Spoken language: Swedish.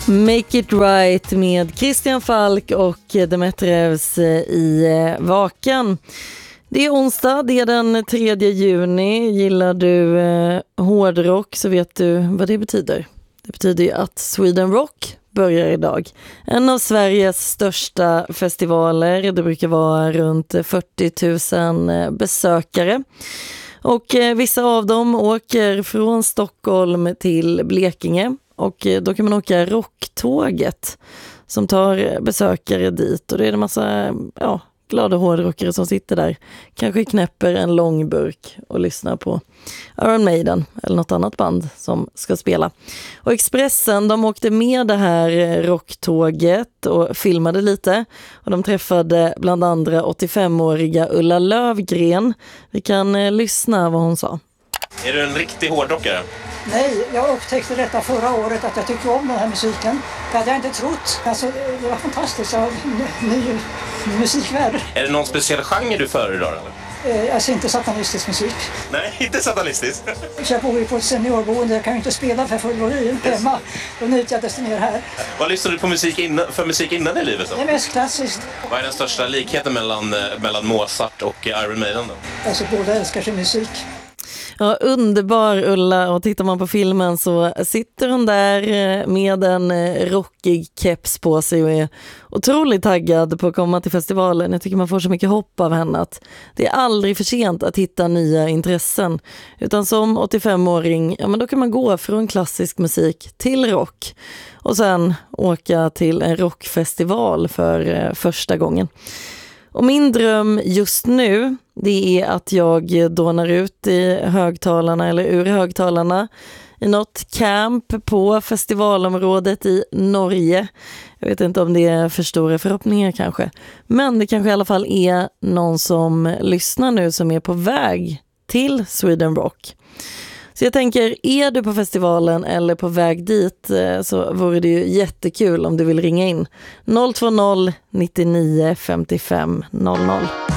Make It Right med Christian Falk och Demetrevs i Vaken. Det är onsdag, det är den 3 juni. Gillar du hårdrock så vet du vad det betyder. Det betyder ju att Sweden Rock börjar idag. En av Sveriges största festivaler. Det brukar vara runt 40 000 besökare. Och vissa av dem åker från Stockholm till Blekinge. Och då kan man åka rocktåget som tar besökare dit. Och det är en massa glada hårdrockare som sitter där. Kanske knäpper en lång burk och lyssnar på Iron Maiden eller något annat band som ska spela. Och Expressen, de åkte med det här rocktåget och filmade lite. Och de träffade bland andra 85-åriga Ulla Löfgren. Vi kan lyssna vad hon sa. Är du en riktig hårdrockare? Nej, jag upptäckte detta förra året att jag tycker om den här musiken. Det hade jag inte trott. Alltså, det var fantastiskt. Ny musikvärld. Är det någon speciell genre du föredrar eller? Alltså inte satanistisk musik. Nej, inte satanistisk. Jag bor ju på ett seniorboende. Jag kan ju inte spela för full volym hemma. Då nyttjar jag desto mer här. Vad lyssnar du på för musik innan i livet då? Det är mest klassiskt. Vad är den största likheten mellan Mozart och Iron Maiden då? Alltså båda älskar sin musik. Ja, underbar Ulla, och tittar man på filmen så sitter hon där med en rockig keps på sig och är otroligt taggad på att komma till festivalen. Jag tycker man får så mycket hopp av henne att det är aldrig för sent att hitta nya intressen. Utan som 85-åring, ja men då kan man gå från klassisk musik till rock och sen åka till en rockfestival för första gången. Och min dröm just nu, det är att jag dånar ut i högtalarna eller ur högtalarna i något camp på festivalområdet i Norge. Jag vet inte om det är för stora förhoppningar kanske. Men det kanske i alla fall är någon som lyssnar nu som är på väg till Sweden Rock. Så jag tänker, är du på festivalen eller på väg dit så vore det ju jättekul om du vill ringa in. 020 99 55 00.